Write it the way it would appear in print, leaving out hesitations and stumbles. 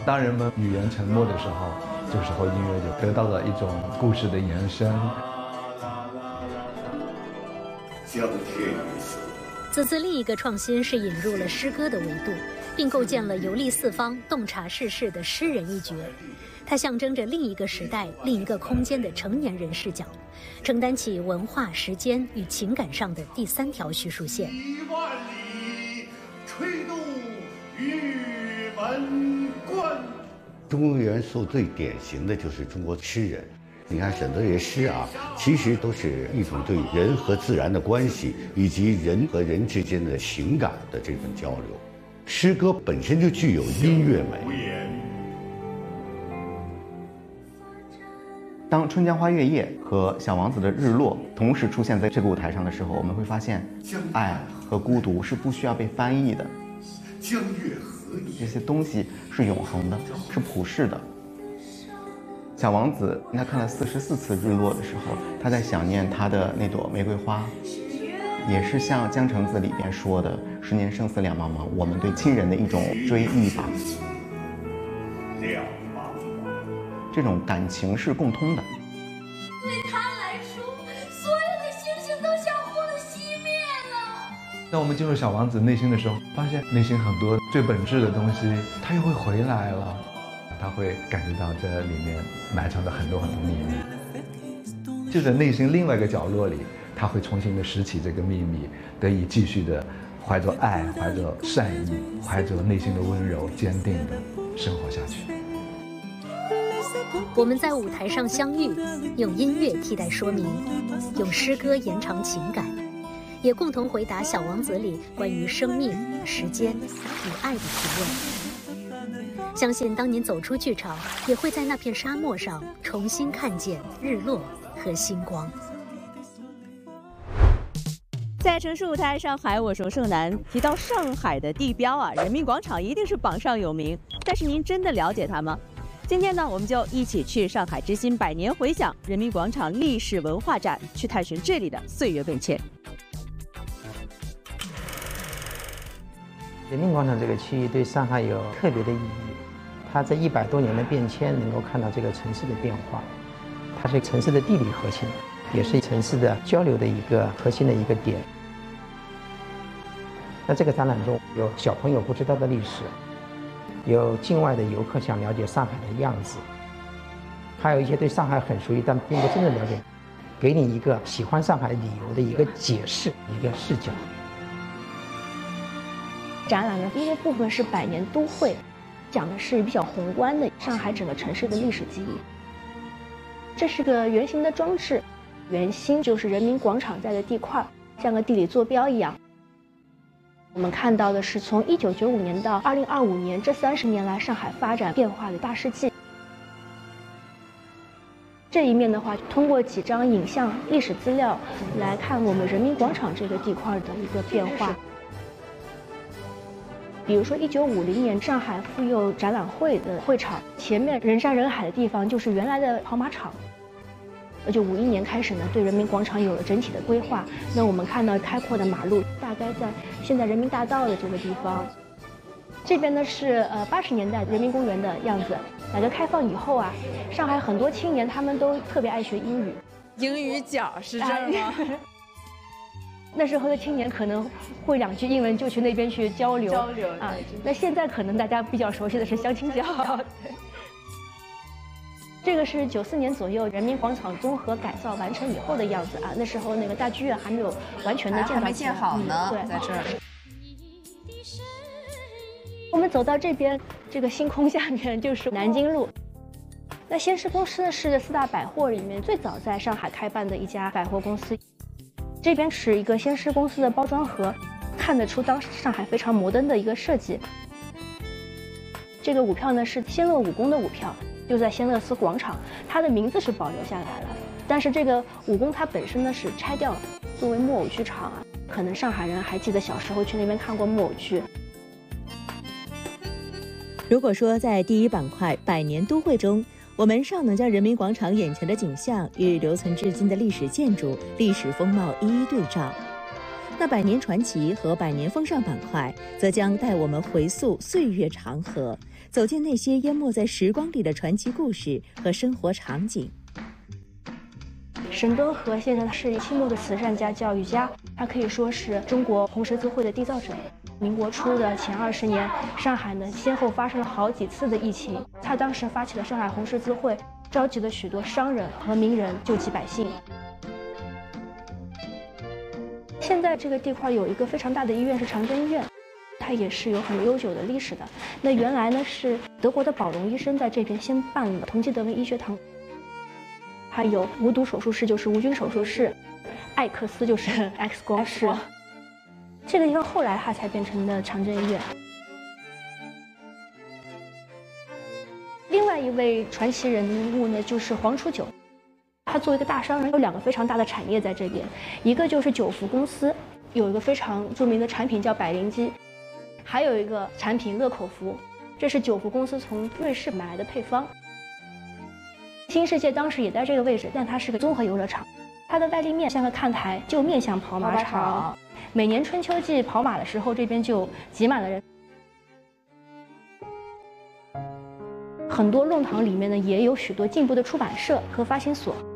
当人们语言沉默的时候，这个时候音乐就得到了一种故事的延伸。 江天一色。 此次另一个创新是引入了诗歌的维度，并构建了游历四方、洞察世事的诗人一角。它象征着另一个时代、另一个空间的成年人视角，承担起文化、时间与情感上的第三条叙述线。 1万里，吹动玉门关。 中国元素最典型的就是中国诗人。你看沈德爷诗啊，其实都是一种对人和自然的关系，以及人和人之间的情感的这份交流。诗歌本身就具有音乐美。 当《春江花月夜》和《小王子》的日落同时出现在这个舞台上的时候，我们会发现，爱和孤独是不需要被翻译的。 江月何以？ 这些东西是永恒的，是普世的。小王子他看了44次日落的时候，他在想念他的那朵玫瑰花，也是像《江城子》里边说的“10年生死两茫茫”，我们对亲人的一种追忆吧。这种感情是共通的。 对他来说，所有的星星都像火熄灭了。 当我们进入小王子内心的时候，发现内心很多最本质的东西，它又会回来了。他会感觉到这里面埋藏着很多很多秘密，就在内心另外一个角落里，他会重新的拾起这个秘密，得以继续的怀着爱、怀着善意、怀着内心的温柔、坚定的生活下去。 我们在舞台上相遇，用音乐替代说明，用诗歌延长情感，也共同回答《小王子》里关于生命、时间与爱的提问。相信当您走出剧场，也会在那片沙漠上重新看见日落和星光。 在城市舞台上海，我说盛楠提到上海的地标啊，人民广场一定是榜上有名。但是您真的了解它吗？今天呢，我们就一起去上海之星百年回响人民广场历史文化展，去探寻这里的岁月变迁。 人民广场这个区域对上海有特别的意义，它这100多年的变迁，能够看到这个城市的变化，它是城市的地理核心，也是城市的交流的一个核心的一个点。那这个展览中有小朋友不知道的历史，有境外的游客想了解上海的样子，还有一些对上海很熟悉但并不真正了解，给你一个喜欢上海理由的一个解释，一个视角。 展览的第一个部分是百年都会，讲的是比较宏观的上海整个城市的历史记忆。这是个圆形的装置，圆心就是人民广场在的地块，像个地理坐标一样。我们看到的是从1995年到2025年这30年来上海发展变化的大事记。这一面的话，通过几张影像历史资料来看我们人民广场这个地块的一个变化。比如说1950年上海妇幼展览会的会场前面人山人海的地方就是原来的跑马场。1951年开始呢，对人民广场有了整体的规划。那我们看到开阔的马路，大概在现在人民大道的这个地方。这边呢是80年代人民公园的样子。改革开放以后啊，上海很多青年他们都特别爱学英语。 英语角是这儿吗？ 那时候的青年可能会2句英文就去那边去交流啊。那现在可能大家比较熟悉的是相亲角。对。这个是94年左右人民广场综合改造完成以后的样子啊。那时候那个大剧院还没有完全的建造起来， 还没建好呢。 对， 在这儿。 我们走到这边，这个星空下面就是南京路。那先施公司是4大百货里面最早在上海开办的一家百货公司。这边是一个先施公司的包装盒，看得出当时上海非常摩登的一个设计。这个舞票呢是仙乐武功的舞票，就在仙乐寺广场，它的名字是保留下来了，但是这个武功它本身呢是拆掉了，作为木偶剧场啊。可能上海人还记得小时候去那边看过木偶剧。 如果说在第一板块百年都会中，我们尚能将人民广场眼前的景象与留存至今的历史建筑、历史风貌一一对照， 那百年传奇和百年风尚板块则将带我们回溯岁月长河，走进那些淹没在时光里的传奇故事和生活场景。 沈敦和先生是清末的慈善家、教育家，他可以说是中国红十字会的缔造者。民国初的前20年，上海呢先后发生了好几次的疫情，他当时发起了上海红十字会，召集了许多商人和名人救济百姓。现在这个地块有一个非常大的医院，是长征医院，它也是有很悠久的历史的。那原来呢是德国的宝龙医生在这边先办了同济德文医学堂，还有无毒手术室，就是无菌手术室，艾克斯就是 X 光室。这个地方后来它才变成的长征医院。另外一位传奇人物呢，就是黄楚九。他作为一个大商人，有2个非常大的产业在这边，一个就是九福公司，有一个非常著名的产品叫百灵机，还有一个产品乐口福，这是九福公司从瑞士买来的配方。新世界当时也在这个位置，但它是个综合游乐场，它的外立面像个看台，就面向跑马场。每年春秋季跑马的时候，这边就挤满了人。很多弄堂里面呢，也有许多进步的出版社和发行所。